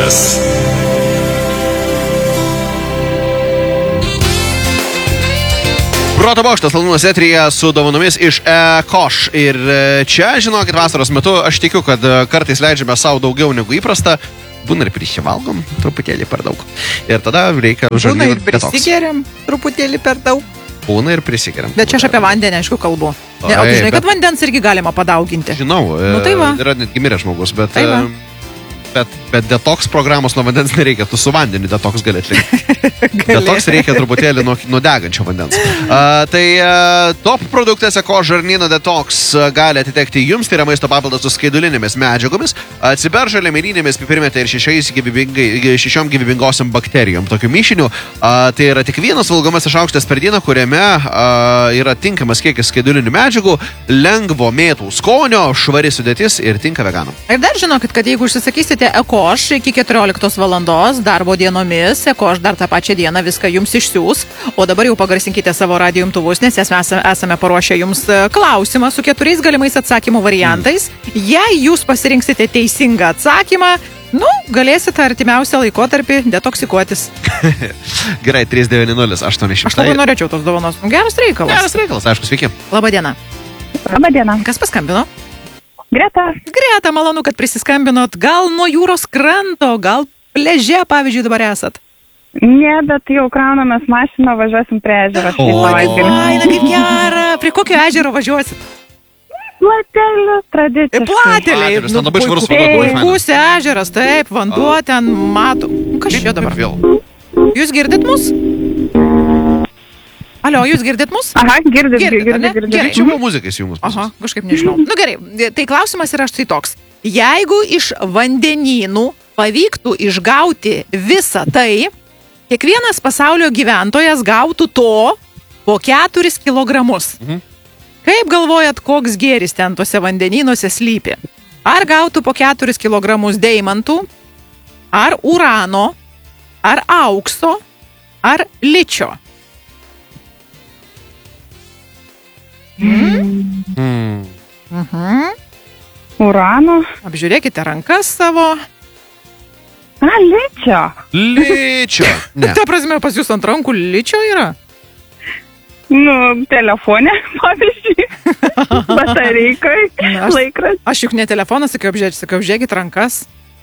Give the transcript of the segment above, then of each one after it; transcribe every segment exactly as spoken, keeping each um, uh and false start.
Rytas. Proto bokštas Laiūnas eteryje su dovanomis iš E-Koš. Ir čia, žinokit, vasaros metu aš tikiu, kad kartais leidžiame savo daugiau negu įprasta. Būna ir prisivalgom truputėlį per daug. Ir tada reikia žarnyno detoks. Būna ir prisigeriam truputėlį per daug. Būna ir prisigeriam. Bet čia aš apie vandenį, aišku, kalbu. Ne, o tu žinai, kad vandens irgi galima padauginti. Žinau, nu, tai va. Yra netgi miręs žmogus, bet... Tai va. Bet, bet detoks programos nuo vandens nereikia, tu su vandeniu detoks gali atlikti. Detoks reikia truputėlį nuo, nuo degančio vandens. Uh, tai uh, top produktas E-Koš žarnyno detoks uh, gali atitekti jums, tai yra maisto papildas su skaidulinėmis medžiagomis, uh, ciberžolė, lemirinėmis, pipirimėte ir šešiais gyvybingai, šešiom gyvybingosiam bakterijom. Tokiu mišiniu uh, tai yra tik vienas valgomas šaukštas per dieną, kuriame uh, yra tinkamas kiekis skaidulinių medžiagų, lengvo mėtų skonio, švari sudėtis ir tinka veganam. Ir dar žinokit, kad jeigu užsisakysite E-Koš iki keturioliktos valandos darbo dienomis, E-Koš dar tą pačią dieną viską jums išsiūs, o dabar jau pagarsinkite savo radijo imtuvus, nes mes esame paruošę jums klausimą su keturiais galimais atsakymų variantais. Mm. Jei jūs pasirinksite teisingą atsakymą, nu, galėsite artimiausią laikotarpį detoksikuotis. Gerai, trys devyni nulis aštuoni šimtai. Aš labai norėčiau tos dovanos. Geras reikalas. Geras reikalas, aišku, sveiki. Labą dieną. Labą dieną. Kas paskambino? Greta. Greta, malonu, kad prisiskambinot. Gal nuo jūros kranto, gal pliaže, pavyzdžiui, dabar esat? Ne, bet jau kraunamės mašiną, važiuosim prie ežero. O, faina, kaip gera. Prie kokio ežero važiuosit? Platelių, tradiciškai. Plateliai. Nu, labai švarus puikus ežeras, taip, vanduo ten mato. Kas čia dabar? Jūs girdit mus? Alio, jūs girdit mus? Aha, girdit, girdit, girdit. girdit. Gerai. Čia buvo muzikai įjungus. Aha, kažkaip nežinau. Nu gerai, tai klausimas yra štai toks. Jeigu iš vandenynų pavyktų išgauti visą tai, kiekvienas pasaulio gyventojas gautų to po keturis kilogramus. Mhm. Kaip galvojat, koks gėris ten tose vandenynuose slypi? Ar gautų po keturis kilogramus deimantų, ar urano, ar aukso, ar ličio? Mm. Mm. Mhm. Urano. Apžiūrėkite rankas savo. A, ličio. Ličio. Ne. Ta prasme, pas jūs ant rankų ličio yra? Nu, telefonė, pavyzdžiui. Batareikai, laikras. Aš juk ne telefoną sakiau apžiūrėti, sakiau apžiūrėkit rankas.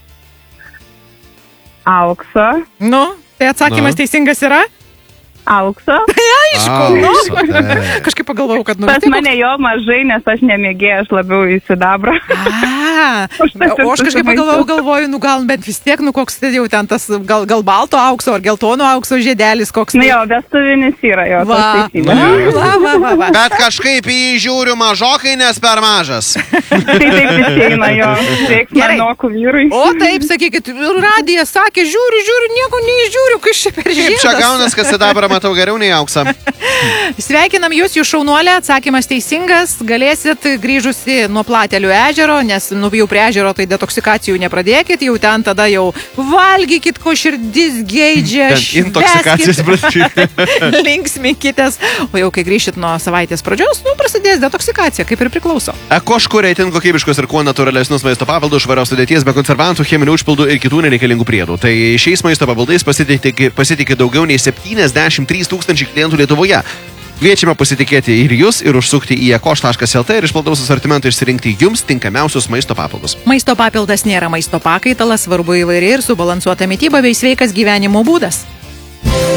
Aukso. Nu, tai atsakymas nu. Teisingas yra? Aukso. Tai aišku, Aukso, nu. Kažkaip pagalvojau, kad nu. Pas mane jo mažai, nes aš nemėgėjau, aš labiau į sidabrą. A, o aš kažkaip pagalvojau, galvoju, nu gal bent vis tiek, nu koks tai jau ten tas, gal, gal balto aukso ar geltono aukso žiedelis, koks. Na jo, vestuvinis yra jo. Va, va, va, va, va. Bet kažkaip į jį žiūriu mažokai, nes per mažas. Tai taip išeina jo, reiks manokų vyrui. O taip, sakykit, radija sakė, žiūriu, žiūriu, nieko neįžiūriu, kas čia per žiedas. Kaip čia gaunas, kad sidabrą matau geriau nei auksą. Sveikinam jūs, jūs šaunuolė, atsakymas teisingas, galėsit grįžusi nuo Platelių ežero, nes nu jau prie ežero tai detoksikacijų nepradėkit, jau ten tada jau valgykit, ko širdis geidžia, intoksikacijos prašyti. Linksminkitės, o jau kai grįšit nuo savaitės pradžios, nu prasidės detoksikacija, kaip ir priklauso. E-Koš kuria itin kokybiškus ir kuo natūralesnius maisto papildus, švarios sudėties, be konservantų, cheminių užpildų ir kitų nereikalingų priedų. Tai šiais maisto papildais pasitikė, pasitikė daugiau nei septyniasdešimt trys tūkstančiai klientų Lietuvoje. Kviečiame pasitikėti ir jūs ir užsukti į e koš taškas lt ir iš plataus asortimento išsirinkti jums tinkamiausius maisto papildus. Maisto papildas nėra maisto pakaitalas, svarbu įvairi ir subalansuota mityba bei sveikas gyvenimo būdas.